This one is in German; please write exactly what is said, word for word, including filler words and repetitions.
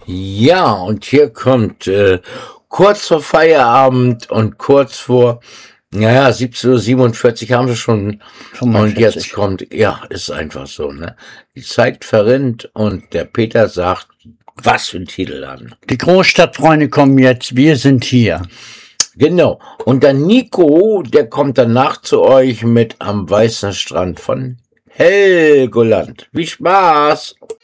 Ja, und hier kommt äh, kurz vor Feierabend und kurz vor, naja, siebzehn Uhr siebenundvierzig haben wir schon. Und jetzt kommt, ja, ist einfach so, ne? Die Zeit verrinnt und der Peter sagt, was für ein Titel an. Die Großstadtfreunde kommen jetzt, wir sind hier. Genau. Und der Nico, der kommt danach zu euch mit Am weißen Strand von Helgoland. Viel Spaß!